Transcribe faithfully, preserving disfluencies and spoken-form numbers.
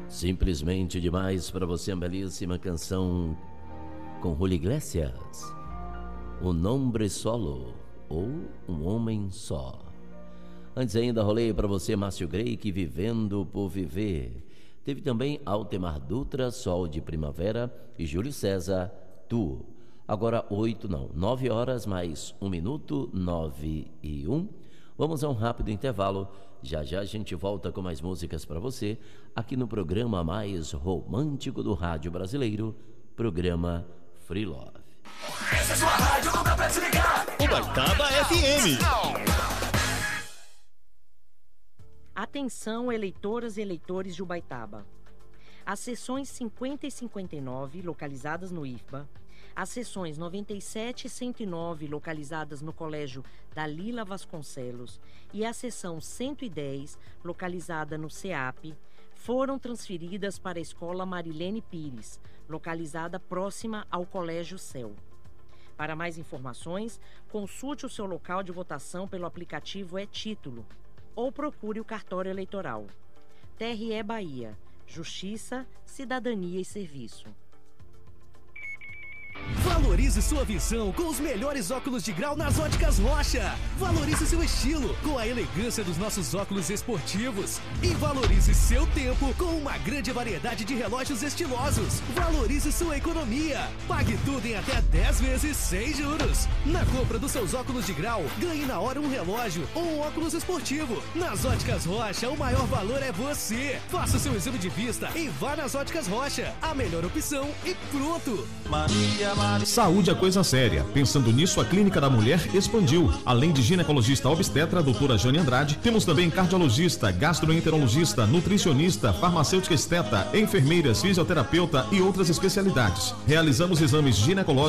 Simplesmente demais para você, uma belíssima canção com Julio Iglesias, Um Hombre Solo, ou Um Homem Só. Antes ainda rolei para você Márcio Greik, Vivendo por Viver. Teve também Altemar Dutra, Sol de Primavera, e Júlio César, Tu. Agora oito, não, nove horas mais um minuto, nove e um. Vamos a um rápido intervalo. Já já a gente volta com mais músicas para você, aqui no programa mais romântico do rádio brasileiro, programa Free Love. Essa é sua rádio, não dá pra desligar. Ubaitaba F M. Atenção, eleitoras e eleitores de Ubaitaba. As sessões cinquenta e cinquenta e nove, localizadas no I F B A, as sessões noventa e sete e cento e nove, localizadas no Colégio Dalila Vasconcelos, e a sessão cento e dez, localizada no C E A P, foram transferidas para a Escola Marilene Pires, localizada próxima ao Colégio Céu. Para mais informações, consulte o seu local de votação pelo aplicativo E-Título ou procure o cartório eleitoral. T R E Bahia, Justiça, Cidadania e Serviço. Valorize sua visão com os melhores óculos de grau nas Óticas Rocha. Valorize seu estilo com a elegância dos nossos óculos esportivos. E valorize seu tempo com uma grande variedade de relógios estilosos. Valorize sua economia. Pague tudo em até dez vezes sem juros. Na compra dos seus óculos de grau, ganhe na hora um relógio ou um óculos esportivo. Nas Óticas Rocha, o maior valor é você. Faça seu exame de vista e vá nas Óticas Rocha. A melhor opção e pronto. Maria. Saúde é coisa séria. Pensando nisso, a Clínica da Mulher expandiu. Além de ginecologista obstetra, doutora Jane Andrade, temos também cardiologista, gastroenterologista, nutricionista, farmacêutica esteta, enfermeiras, fisioterapeuta e outras especialidades. Realizamos exames ginecológicos